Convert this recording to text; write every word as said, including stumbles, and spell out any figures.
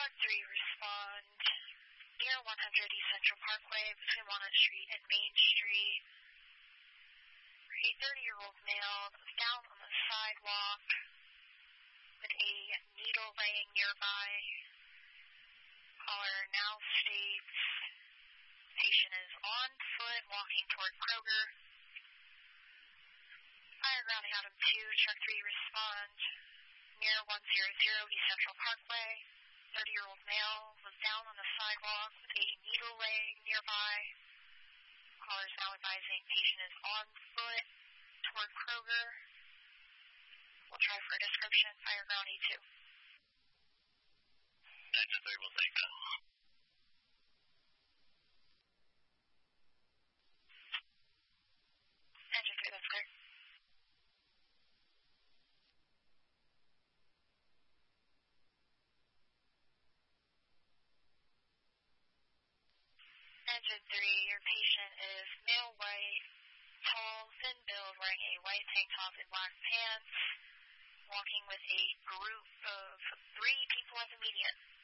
Truck three, respond near one hundred East Central Parkway between Walnut Street and Main Street. A thirty-year-old male was down on the sidewalk with a needle laying nearby. Caller now states patient is on foot walking toward Kroger. Fire grounding item two, truck three, respond near one hundred East Central Parkway. thirty-year-old male was down on the sidewalk with a needle laying nearby. Caller is now advising patient is on foot toward Kroger. We'll try for a description. Fire ground E two. Engine three will take that. Engine three, that's great. Engine three, your patient is male white, tall, thin build, wearing a white tank top and black pants, walking with a group of three people at the median.